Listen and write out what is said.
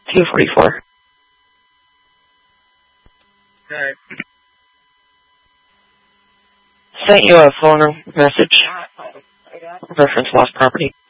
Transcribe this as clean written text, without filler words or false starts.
244. Alright. Sent you a phone message. Reference lost property.